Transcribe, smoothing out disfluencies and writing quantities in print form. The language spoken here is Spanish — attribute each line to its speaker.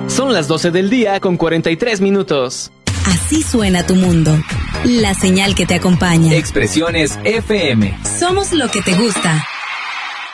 Speaker 1: Son las 12 del día con 43 minutos.
Speaker 2: Así suena tu mundo. La señal que te acompaña.
Speaker 3: Expresiones FM.
Speaker 2: Somos lo que te gusta.